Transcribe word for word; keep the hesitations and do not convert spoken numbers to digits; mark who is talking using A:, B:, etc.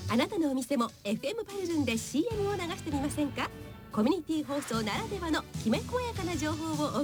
A: あなたのお店も エフエム パルルンで シーエム を流してみませんか。コミュニティ放送ならではのきめ細やかな情報をお